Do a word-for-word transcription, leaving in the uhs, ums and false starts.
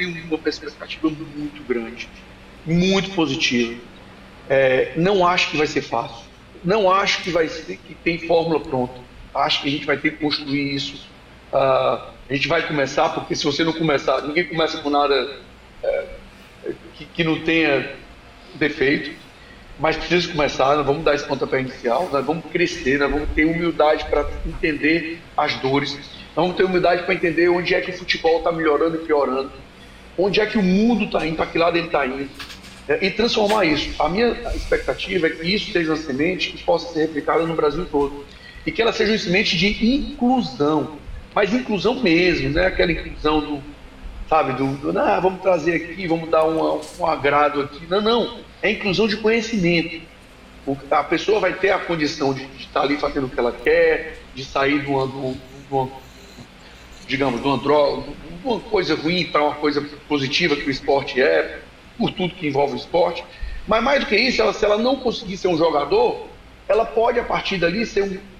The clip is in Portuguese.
tenho uma perspectiva muito grande, muito positiva. É, não acho que vai ser fácil. Não acho que vai ser que tem fórmula pronta. Acho que a gente vai ter que construir isso. Ah, a gente vai começar, porque se você não começar, ninguém começa com nada que, que não tenha defeito, mas precisa começar, nós vamos dar esse pontapé inicial, nós vamos crescer, nós vamos ter humildade para entender as dores, nós vamos ter humildade para entender onde é que o futebol está melhorando e piorando, onde é que o mundo está indo, para que lado ele está indo, é, e transformar isso. A minha expectativa é que isso seja uma semente que possa ser replicada no Brasil todo, e que ela seja uma semente de inclusão, mas inclusão mesmo, não é aquela inclusão do, sabe, do, do ah, vamos trazer aqui, vamos dar uma, um agrado aqui. Não, não. É inclusão de conhecimento. O, a pessoa vai ter a condição de, de estar ali fazendo o que ela quer, de sair de uma, de uma, de uma digamos, de uma, droga, de uma coisa ruim para uma coisa positiva que o esporte é, por tudo que envolve o esporte. Mas mais do que isso, ela, se ela não conseguir ser um jogador, ela pode, a partir dali, ser um